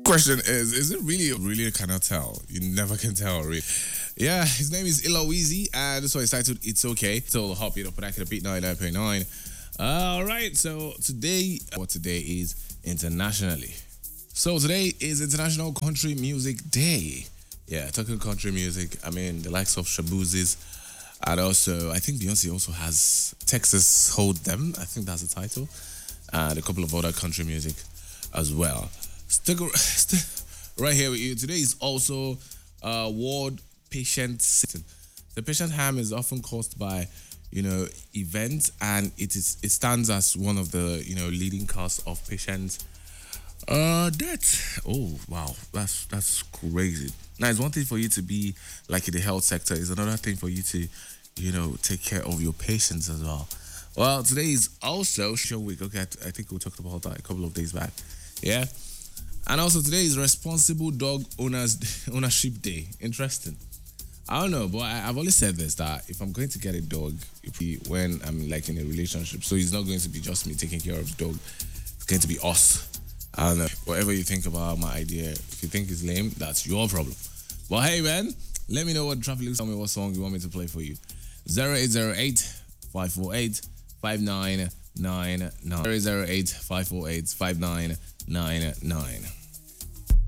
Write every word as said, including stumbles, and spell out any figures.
question is, is it really, really cannot tell? You never can tell, really. Yeah, his name is Iloeezy, and this one is titled It's Okay. So, hop it up back at the beat ninety-nine point nine. All right, so today, what today is internationally. So, today is International Country Music Day. Yeah, talking country music, I mean, the likes of Shabuzis, and also, I think Beyonce also has Texas Hold Them. I think that's the title. And a couple of other country music as well. Stick, stick right here with you. Today is also uh, World Patient System. The patient harm is often caused by, you know, events, and it is it stands as one of the, you know, leading cause of patient uh death. Oh wow, that's that's crazy. Now it's one thing for you to be like in the health sector. It's another thing for you to, you know, take care of your patients as well. Well, today is also show week. Okay, I, I think we talked about that a couple of days back. Yeah. And also today is Responsible Dog Owners Ownership Day. Interesting. I don't know, but I, I've always said this, that if I'm going to get a dog, if he, when I'm like in a relationship, so it's not going to be just me taking care of the dog. It's going to be us. I don't know. Whatever you think about my idea, if you think it's lame, that's your problem. But hey, man, let me know what traffic looks. Tell me what song you want me to play for you. zero eight zero eight, five four eight, five nine nine nine. zero eight zero eight, five four eight, five nine nine nine.